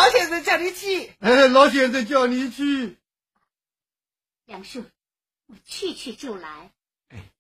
老先生叫你去。 老先生叫你去。 梁顺，我去就来。